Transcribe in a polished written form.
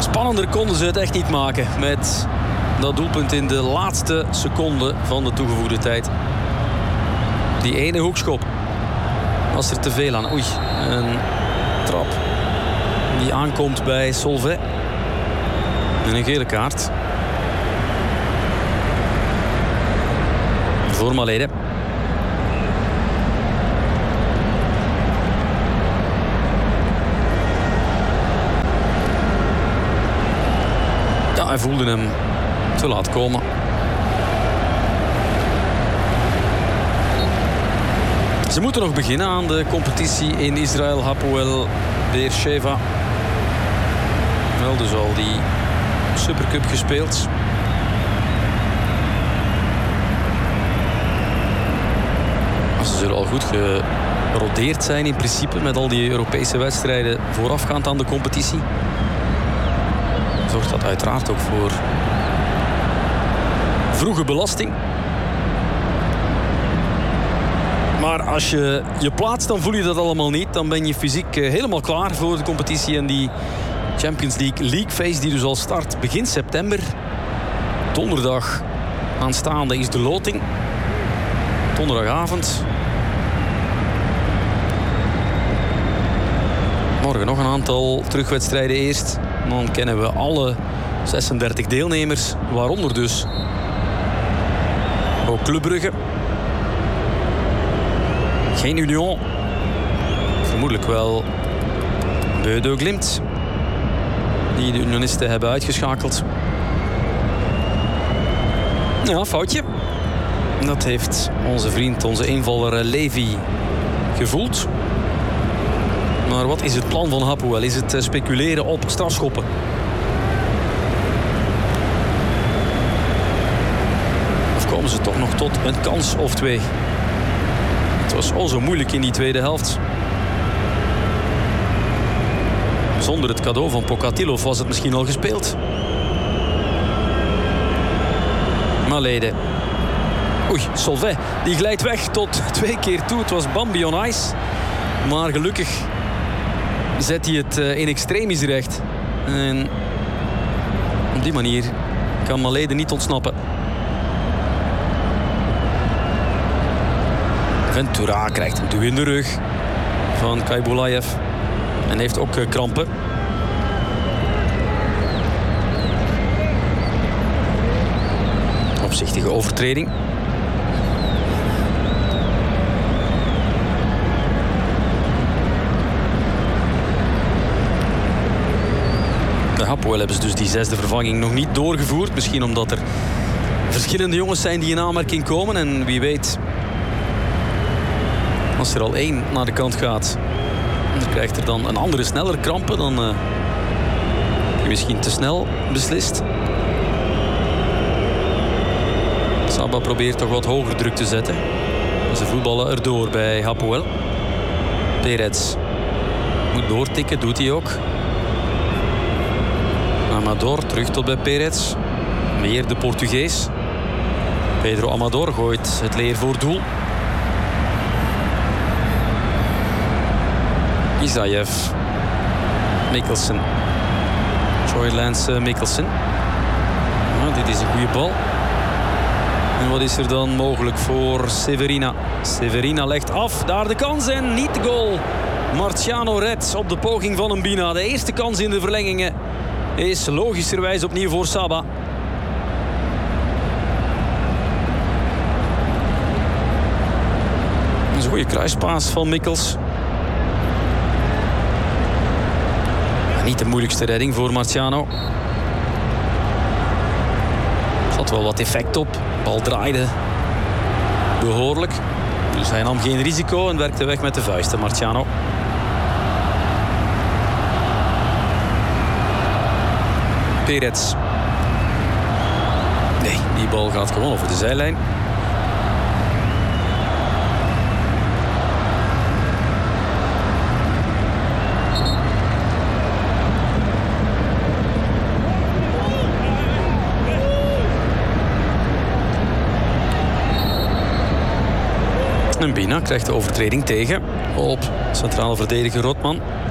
Spannender konden ze het echt niet maken met dat doelpunt in de laatste seconde van de toegevoegde tijd. Die ene hoekschop was er te veel aan. Oei, een trap die aankomt bij Solvay. En een gele kaart voor Malede. Ja, hij voelde hem te laat komen. Ze moeten nog beginnen aan de competitie in Israël. Hapoel Beersheva. Wel, dus al die Supercup gespeeld. Ze zullen al goed gerodeerd zijn in principe met al die Europese wedstrijden voorafgaand aan de competitie. Zorgt dat uiteraard ook voor vroege belasting. Maar als je je plaatst, dan voel je dat allemaal niet. Dan ben je fysiek helemaal klaar voor de competitie. En die Champions League phase die dus al start begin september. Donderdag aanstaande is de loting. Donderdagavond. Morgen nog een aantal terugwedstrijden eerst. Dan kennen we alle 36 deelnemers. Waaronder dus ook Club Brugge. Geen Union. Vermoedelijk wel Bodo Glimt. Die de Unionisten hebben uitgeschakeld. Ja, foutje. Dat heeft onze vriend, onze invaller Levy gevoeld. Maar wat is het plan van Hapoel? Is het speculeren op strafschoppen? Of komen ze toch nog tot een kans of twee? Het was al zo moeilijk in die tweede helft. Zonder het cadeau van Pokatilov was het misschien al gespeeld. Malede. Oei, Solvay. Die glijdt weg tot 2 keer toe. Het was Bambi on ice. Maar gelukkig zet hij het in extremis recht. En op die manier kan Malede niet ontsnappen. Ventura krijgt een duw in de rug van Kaibulaev. En heeft ook krampen. Opzichtige overtreding. De Hapoel hebben ze dus die 6e vervanging nog niet doorgevoerd. Misschien omdat er verschillende jongens zijn die in aanmerking komen. En wie weet, als er al 1 naar de kant gaat, dan krijgt er dan een andere sneller krampen. Dan heb je misschien te snel beslist. Saba probeert toch wat hoger druk te zetten. Ze voetballen erdoor bij Hapoel. Perez moet doortikken, doet hij ook. Amador terug tot bij Perez. Weer de Portugees. Pedro Amador gooit het leer voor doel. Isaev. Mikkelsen. Joy Lance Mikkelsen. Nou, dit is een goede bal. En wat is er dan mogelijk voor Severina? Severina legt af. Daar de kans en niet de goal. Marciano redt op de poging van Mbina. De eerste kans in de verlengingen is logischerwijs opnieuw voor Saba. Dat is een goede kruispaas van Mikkels. Niet de moeilijkste redding voor Marciano. Er zat wel wat effect op. De bal draaide behoorlijk. Dus hij nam geen risico en werkte weg met de vuisten, Marciano. Perez. Nee, die bal gaat gewoon over de zijlijn. En Bina krijgt de overtreding tegen op centrale verdediger Rotman.